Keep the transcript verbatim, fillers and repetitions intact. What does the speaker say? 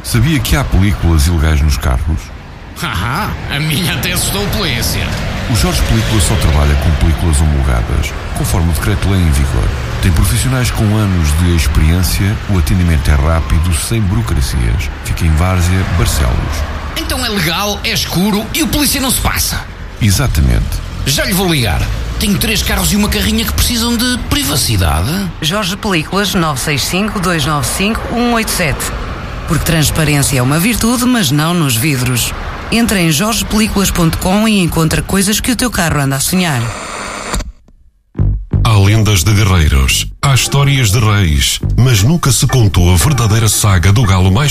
Sabia que há películas ilegais nos carros? Haha, a minha até assustou a polícia. O Jorge Películas só trabalha com películas homologadas, conforme o decreto-lei em vigor. Tem profissionais com anos de experiência, o atendimento é rápido, sem burocracias. Fica em Várzea, Barcelos. Então é legal, é escuro e o polícia não se passa. Exatamente. Já lhe vou ligar. Tenho três carros e uma carrinha que precisam de privacidade. Jorge Películas nove seis cinco, dois nove cinco, um oito sete. Porque transparência é uma virtude, mas não nos vidros. Entra em jorge películas ponto com e encontra coisas que o teu carro anda a sonhar. Há lendas de guerreiros, há histórias de reis, mas nunca se contou a verdadeira saga do galo mais